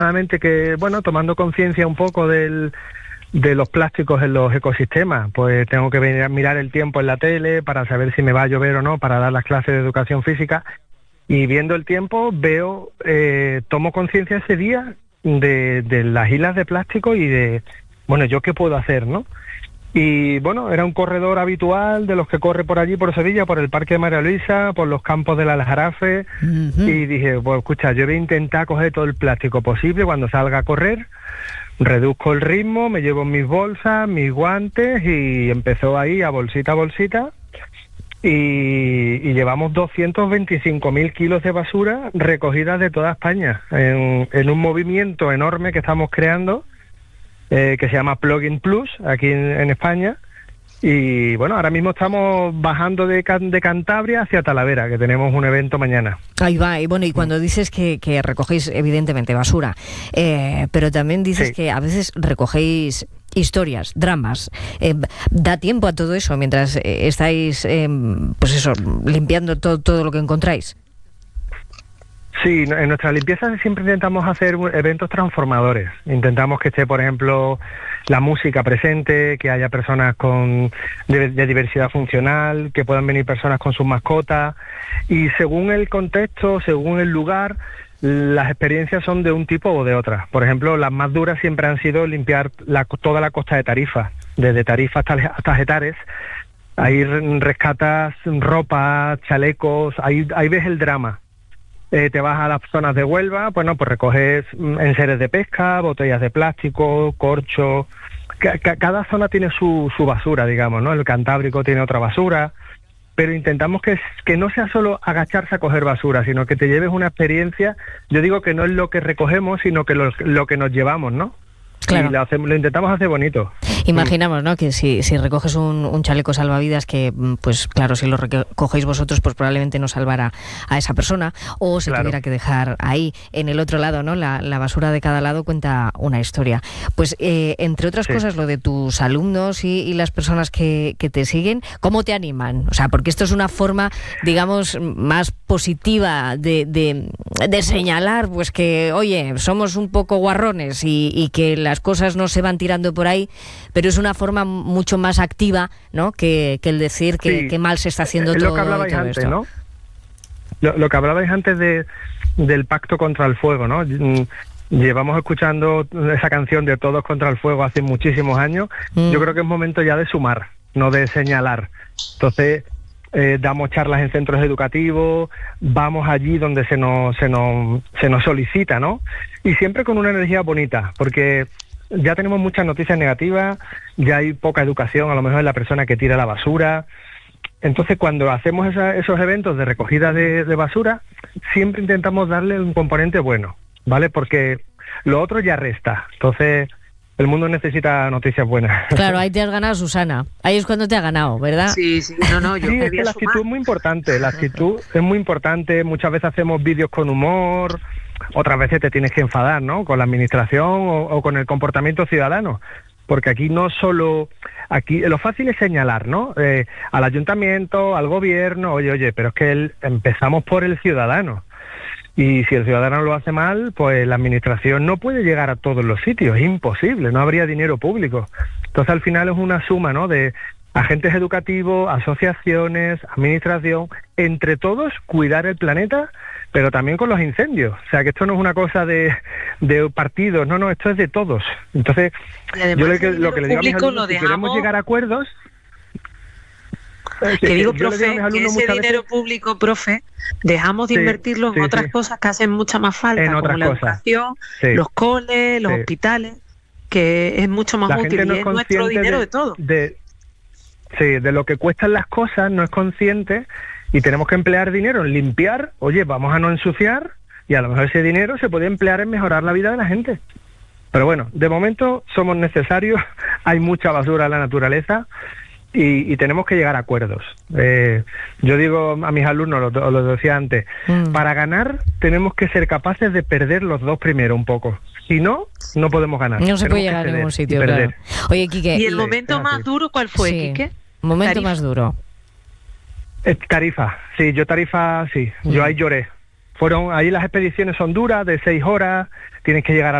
afortunadamente que, bueno, tomando conciencia un poco de los plásticos en los ecosistemas, pues tengo que venir a mirar el tiempo en la tele para saber si me va a llover o no, para dar las clases de educación física, y viendo el tiempo tomo conciencia ese día de las islas de plástico y de, bueno, ¿yo qué puedo hacer, no? Y bueno, era un corredor habitual de los que corre por allí, por Sevilla, por el Parque de María Luisa, por los campos de la Aljarafe, y dije, pues escucha, yo voy a intentar coger todo el plástico posible cuando salga a correr, reduzco el ritmo, me llevo mis bolsas, mis guantes, y empezó ahí a bolsita, y llevamos 225.000 kilos de basura recogidas de toda España, en un movimiento enorme que estamos creando, que se llama Plugin Plus, aquí en España. Y bueno, ahora mismo estamos bajando de Cantabria hacia Talavera, que tenemos un evento mañana. Ahí va, y bueno, y cuando dices que recogéis evidentemente basura, pero también dices que a veces recogéis historias, dramas, ¿da tiempo a todo eso mientras estáis, pues eso, limpiando todo lo que encontráis? Sí, en nuestra limpieza siempre intentamos hacer eventos transformadores. Intentamos que esté, por ejemplo, la música presente, que haya personas de diversidad funcional, que puedan venir personas con sus mascotas, y según el contexto, según el lugar, las experiencias son de un tipo o de otra. Por ejemplo, las más duras siempre han sido limpiar toda la costa de Tarifa, desde Tarifa hasta Getares. Ahí rescatas ropa, chalecos, ahí ves el drama. Te vas a las zonas de Huelva, bueno, pues recoges enseres de pesca, botellas de plástico, corcho. Cada zona tiene su basura, digamos, ¿no? El Cantábrico tiene otra basura, pero intentamos que no sea solo agacharse a coger basura, sino que te lleves una experiencia. Yo digo que no es lo que recogemos, sino que lo que nos llevamos, ¿no? Claro. Y lo intentamos hacer bonito. Imaginamos, ¿no?, que si recoges un chaleco salvavidas, que pues claro, si lo recogéis vosotros, pues probablemente no salvara a esa persona, o se tuviera que dejar ahí. En el otro lado, ¿no?, la basura de cada lado cuenta una historia. Pues entre otras cosas, lo de tus alumnos y las personas que te siguen, ¿cómo te animan? O sea, porque esto es una forma, digamos, más positiva de señalar, pues que, oye, somos un poco guarrones y que las cosas no se van tirando por ahí, pero es una forma mucho más activa, ¿no?, que el decir que mal se está haciendo todo, lo que hablabais todo antes, esto, ¿no? Lo que hablabais antes del pacto contra el fuego, ¿no? Llevamos escuchando esa canción de Todos contra el Fuego hace muchísimos años. Yo creo que es momento ya de sumar, no de señalar. Entonces, damos charlas en centros educativos, vamos allí donde se nos solicita, ¿no? Y siempre con una energía bonita, porque ya tenemos muchas noticias negativas, ya hay poca educación, a lo mejor en la persona que tira la basura. Entonces, cuando hacemos esos eventos de recogida de basura, siempre intentamos darle un componente bueno, ¿vale? Porque lo otro ya resta. Entonces, el mundo necesita noticias buenas. Claro, ahí te has ganado, Susana. Ahí es cuando te ha ganado, ¿verdad? Sí, no, yo sí, es que la actitud es muy importante. La actitud es muy importante. Muchas veces hacemos vídeos con humor, otras veces te tienes que enfadar, ¿no?, con la administración o con el comportamiento ciudadano. Porque aquí no solo... Aquí lo fácil es señalar, ¿no? Al ayuntamiento, al gobierno, oye, pero es que empezamos por el ciudadano. Y si el ciudadano lo hace mal, pues la administración no puede llegar a todos los sitios, es imposible, no habría dinero público. Entonces al final es una suma, ¿no?, de agentes educativos, asociaciones, administración, entre todos cuidar el planeta, pero también con los incendios. O sea, que esto no es una cosa de partidos, no, esto es de todos. Entonces, yo lo que le digo a mis alumnos, si queremos llegar a acuerdos... Que digo, profe, que ese dinero público, profe, dejamos de invertirlo en otras cosas que hacen mucha más falta, como la educación, los coles, los hospitales, que es mucho más útil, y es nuestro dinero de todo. De lo que cuestan las cosas, no es consciente, y tenemos que emplear dinero en limpiar. Oye, vamos a no ensuciar, y a lo mejor ese dinero se puede emplear en mejorar la vida de la gente. Pero bueno, de momento somos necesarios, hay mucha basura en la naturaleza, y tenemos que llegar a acuerdos. Yo digo a mis alumnos, lo decía antes, para ganar tenemos que ser capaces de perder los dos primero un poco. Si no, no podemos ganar. No se puede llegar a ningún sitio, claro. Oye, Quique... ¿Y el momento más duro cuál fue, Quique? Momento Tarifa. más duro. Tarifa, sí, yo Tarifa, sí. Yo ahí lloré. Ahí las expediciones son duras, de 6 horas, tienes que llegar a